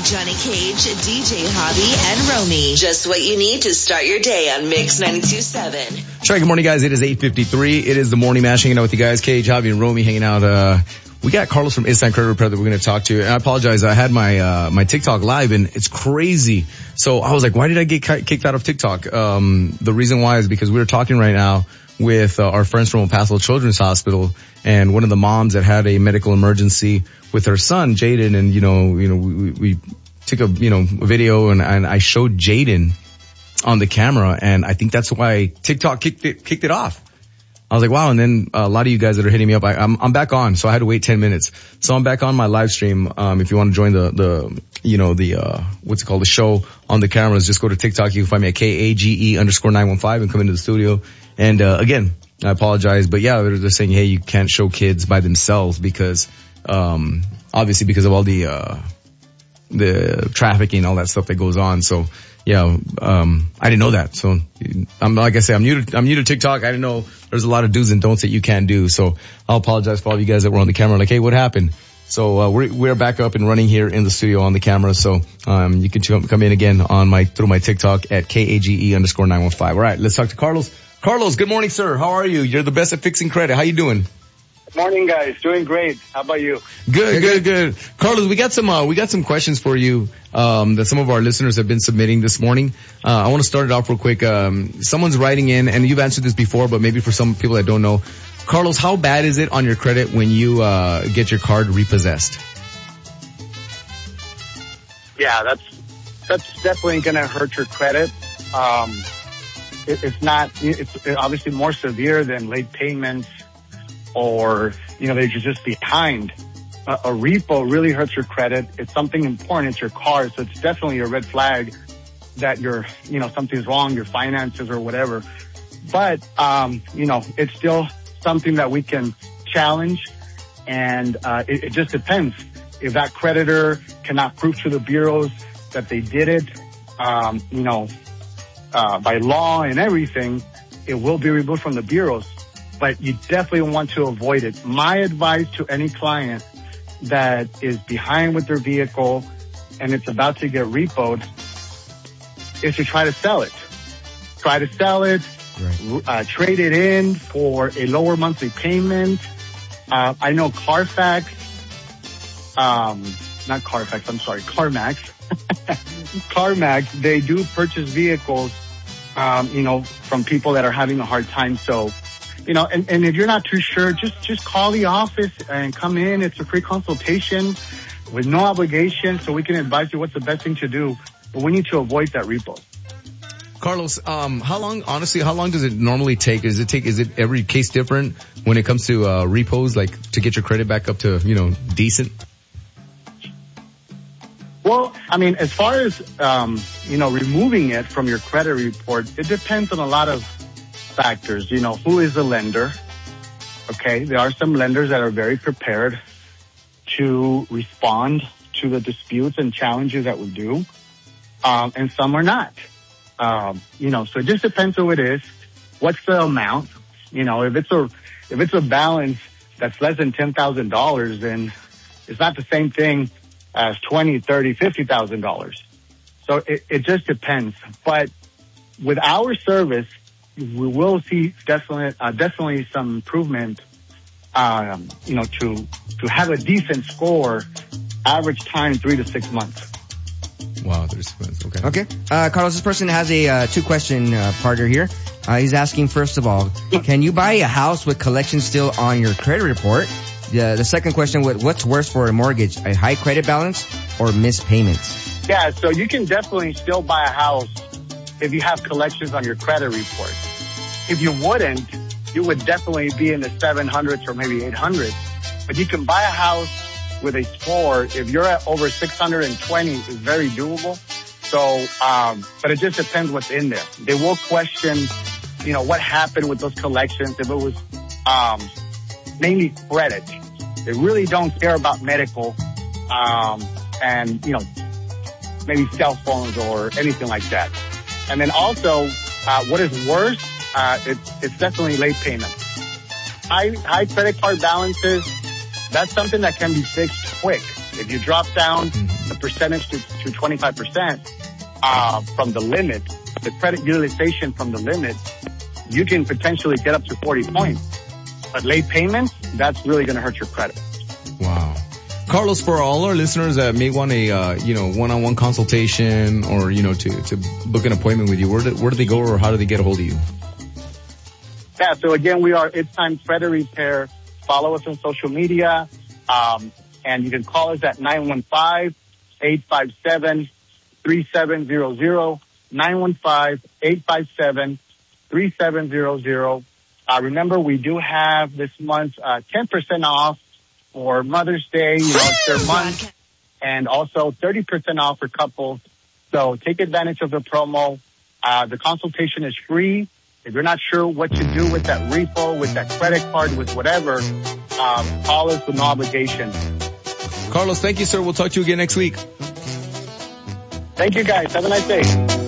Johnny Cage, DJ Hobby, and Romy. Just what you need to start your day on Mix 92.7. Sure, good morning, guys. It is 8:53. It is the Morning Mash hanging out with you guys. Cage, Hobby, and Romy hanging out. We got Carlos from Instant Credit Repair that we're going to talk to. And I apologize. I had my TikTok live and it's crazy. So I was like, why did I get kicked out of TikTok? The reason why is because we were talking right now with our friends from El Paso Children's Hospital, and one of the moms that had a medical emergency with her son, Jaden, and we took a video and I showed Jaden on the camera, and I think that's why TikTok kicked it off. I was like, wow. And then a lot of you guys that are hitting me up, I'm back on, so I had to wait 10 minutes. So I'm back on my live stream. If you want to join what's it called, the show on the cameras, just go to TikTok. You can find me at KAGE_915 and come into the studio. And, again, I apologize, but yeah, they're saying, hey, you can't show kids by themselves because, obviously because of all the trafficking, all that stuff that goes on. So, yeah, I didn't know that. So like I say, I'm new to TikTok. I didn't know there's a lot of do's and don'ts that you can't do. So I'll apologize for all of you guys that were on the camera. Like, hey, what happened? So, we're back up and running here in the studio on the camera. So, you can come in again through my TikTok at KAGE_915. All right, let's talk to Carlos. Carlos, good morning, sir. How are you? You're the best at fixing credit. How you doing? Morning, guys. Doing great. How about you? Good. Carlos, we got some questions for you, that some of our listeners have been submitting this morning. I want to start it off real quick. Someone's writing in, and you've answered this before, but maybe for some people that don't know. Carlos, how bad is it on your credit when you, get your card repossessed? Yeah, that's definitely gonna hurt your credit. It's obviously more severe than late payments, or, they're just behind. A repo really hurts your credit. It's something important. It's your car. So it's definitely a red flag that something's wrong, your finances or whatever. But, it's still something that we can challenge. And, it just depends. If that creditor cannot prove to the bureaus that they did it, by law and everything, it will be removed from the bureaus. But you definitely want to avoid it. My advice to any client that is behind with their vehicle and it's about to get repoed is to try to sell it. Try to sell it, right. Trade it in for a lower monthly payment. I know CarMax. CarMax, they do purchase vehicles, from people that are having a hard time. So, and if you're not too sure, just call the office and come in. It's a free consultation with no obligation, so we can advise you what's the best thing to do. But we need to avoid that repo. Carlos, how long does it normally take? Is it every case different when it comes to repos, like to get your credit back up to, decent? Well, as far as, removing it from your credit report, it depends on a lot of factors. Who is the lender? Okay. There are some lenders that are very prepared to respond to the disputes and challenges that we do. And some are not. So it just depends who it is. What's the amount? If it's a balance that's less than $10,000, then it's not the same thing as $20,000, $30,000, $50,000. So it just depends. But with our service, we will see definitely some improvement, to have a decent score, average time 3 to 6 months. Wow, 3 to 6 months. Okay. Carlos, this person has a 2-question partner here. He's asking, first of all, can you buy a house with collections still on your credit report? The second question, what's worse for a mortgage, a high credit balance or missed payments? Yeah, so you can definitely still buy a house if you have collections on your credit report. If you wouldn't, you would definitely be in the 700s or maybe 800s. But you can buy a house with a score. If you're at over 620, it's very doable. So, but it just depends what's in there. They will question, what happened with those collections. If it was, mainly credit. They really don't care about medical, and, maybe cell phones or anything like that. And then also, what is worse, it's definitely late payment. High credit card balances, that's something that can be fixed quick. If you drop down the percentage to 25% from the limit, the credit utilization from the limit, you can potentially get up to 40 points. But late payments, that's really going to hurt your credit. Wow. Carlos, for all our listeners that may want a, one-on-one consultation or, to book an appointment with you, where do they go or how do they get a hold of you? Yeah, so again, we are It's Time Credit Repair. Follow us on social media, and you can call us at 915-857-3700, 915-857-3700. Remember, we do have this month 10% off for Mother's Day, it's their month, and also 30% off for couples. So take advantage of the promo. The consultation is free. If you're not sure what to do with that repo, with that credit card, with whatever, call us with no obligation. Carlos, thank you, sir. We'll talk to you again next week. Thank you, guys. Have a nice day.